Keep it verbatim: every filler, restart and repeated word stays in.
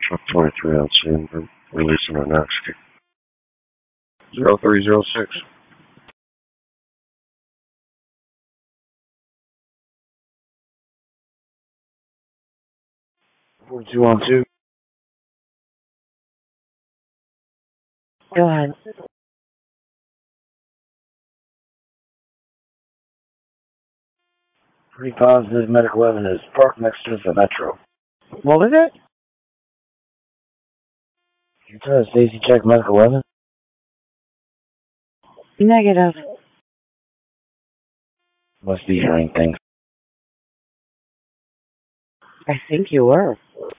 Truck twenty-three on scene. We're releasing our next. zero three zero six. forty-two on two. Go ahead. Pretty positive medical evidence. Parked next to the Metro. What was it? You tell Stacy check medical evidence? Negative. Must be hearing things. I think you were.